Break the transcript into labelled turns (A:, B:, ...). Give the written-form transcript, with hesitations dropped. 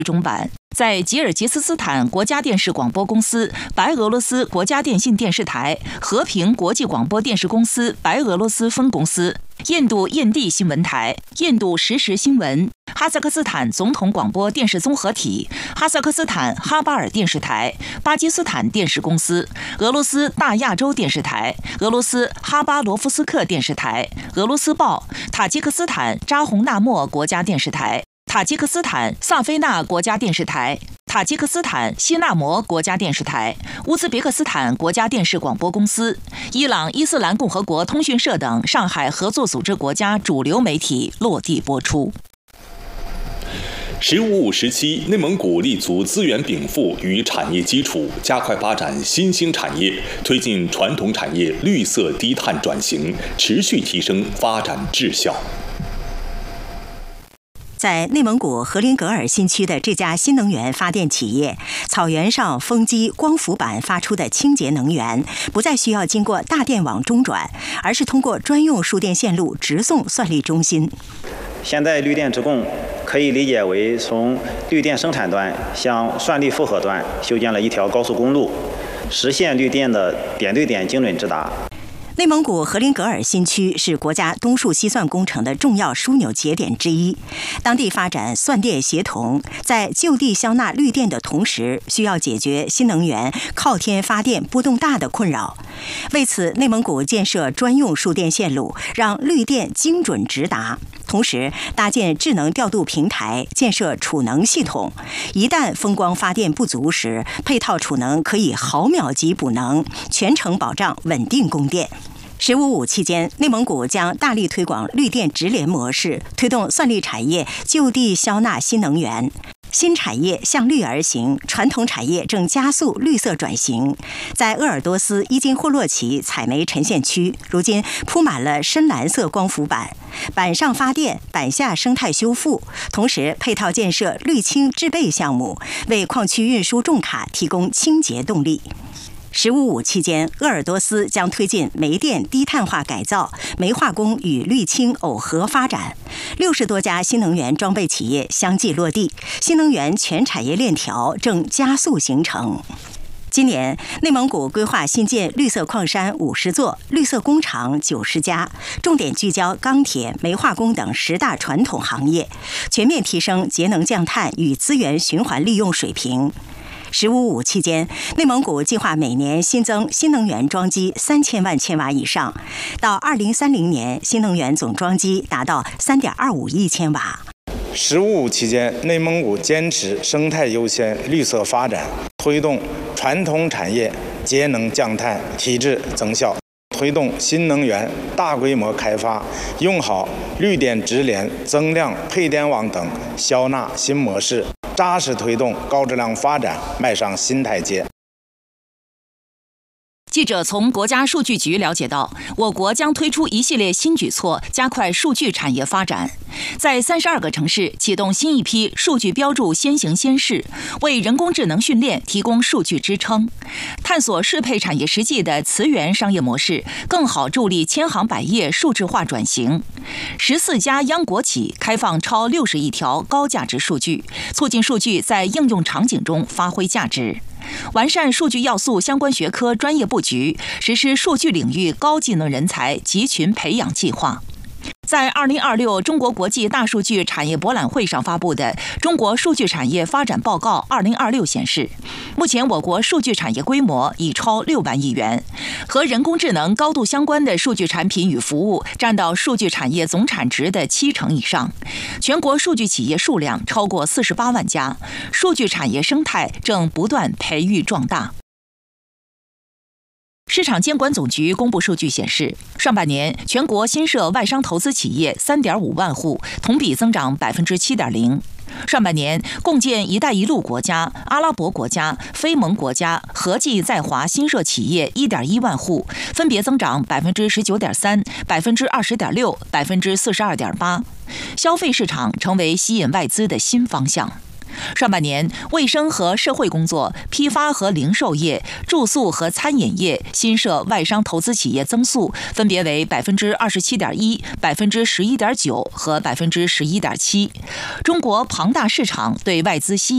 A: 中版在吉尔吉斯斯坦国家电视广播公司、白俄罗斯国家电信电视台、和平国际广播电视公司白俄罗斯分公司、印度印地新闻台、印度实时新闻、哈萨克斯坦总统广播电视综合体、哈萨克斯坦哈巴尔电视台、巴基斯坦电视公司、俄罗斯大亚洲电视台、俄罗斯哈巴罗夫斯克电视台、俄罗斯报、塔吉克斯坦扎洪纳莫国家电视台、塔吉克斯坦萨菲纳国家电视台、塔吉克斯坦西纳摩国家电视台、乌兹别克斯坦国家电视广播公司、伊朗伊斯兰共和国通讯社等上海合作组织国家主流媒体落地播出。
B: “15+5”时期，内蒙古立足资源禀赋与产业基础，加快发展新兴产业，推进传统产业绿色低碳转型，持续提升发展质效。
C: 在内蒙古和林格尔新区的这家新能源发电企业，草原上风机、光伏板发出的清洁能源，不再需要经过大电网中转，而是通过专用输电线路直送算力中心。
D: 现在绿电直供可以理解为从绿电生产端向算力负荷端修建了一条高速公路，实现绿电的点对点精准直达。
C: 内蒙古和林格尔新区是国家东数西算工程的重要枢纽节点之一，当地发展算电协同，在就地消纳绿电的同时，需要解决新能源靠天发电波动大的困扰。为此，内蒙古建设专用输电线路，让绿电精准直达，同时搭建智能调度平台，建设储能系统。一旦风光发电不足时，配套储能可以毫秒级补能，全程保障稳定供电。“15+5”期间，内蒙古将大力推广绿电直连模式，推动算力产业就地消纳新能源。新产业向绿而行，传统产业正加速绿色转型。在鄂尔多斯伊金霍洛旗采煤沉县区，如今铺满了深蓝色光伏板，板上发电，板下生态修复，同时配套建设绿氢制备项目，为矿区运输重卡提供清洁动力。“15+5”期间，鄂尔多斯将推进煤电低碳化改造、煤化工与绿氢耦合发展，60多家新能源装备企业相继落地，新能源全产业链条正加速形成。今年，内蒙古规划新建绿色矿山50座、绿色工厂90家，重点聚焦钢铁、煤化工等10大传统行业，全面提升节能降碳与资源循环利用水平。“15+5”期间，内蒙古计划每年新增新能源装机3000万千瓦以上，到2030年，新能源总装机达到3.25亿千瓦。
E: “15+5”期间，内蒙古坚持生态优先、绿色发展，推动传统产业节能降碳、提质增效，推动新能源大规模开发，用好绿电直连、增量配电网等消纳新模式，扎实推动高质量发展迈上新台阶。
A: 记者从国家数据局了解到，我国将推出一系列新举措，加快数据产业发展。在32个城市启动新一批数据标注先行先试，为人工智能训练提供数据支撑，探索适配产业实际的词源商业模式，更好助力千行百业数字化转型。14家央国企开放超60亿条高价值数据，促进数据在应用场景中发挥价值。完善数据要素相关学科专业布局，实施数据领域高技能人才集群培养计划。在2026中国国际大数据产业博览会上发布的《中国数据产业发展报告2026》显示，目前我国数据产业规模已超6万亿元，和人工智能高度相关的数据产品与服务占到数据产业总产值的70%以上。全国数据企业数量超过48万家，数据产业生态正不断培育壮大。市场监管总局公布数据显示，上半年全国新设外商投资企业3.5万户，同比增长7.0%。上半年共建“一带一路”国家、阿拉伯国家、非盟国家合计在华新设企业1.1万户，分别增长19.3%、20.6%、42.8%。消费市场成为吸引外资的新方向。上半年，卫生和社会工作、批发和零售业、住宿和餐饮业新设外商投资企业增速分别为27.1%、11.9%和11.7%。中国庞大市场对外资吸引